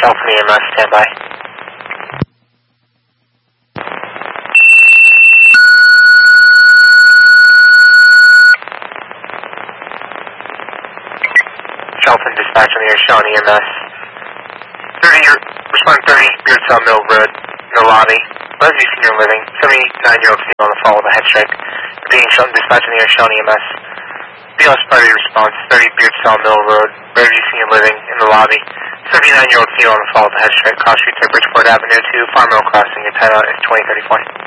Shelton EMS, standby. Shelton dispatch on the air, Shelton EMS. respond 30, Beardsall Mill Road, in the lobby. Leslie Senior Living, 79-year-old female on the fall with a head strike. Being Shelton dispatch on the air, Shelton EMS. BLS priority response, 30 Beardsall Mill Road, Leslie Senior Living, in the lobby. 79-year-old female on the fall with a head strike. Cross Street to Bridgeport Avenue to Farm Mill Crossing, antenna is 2034.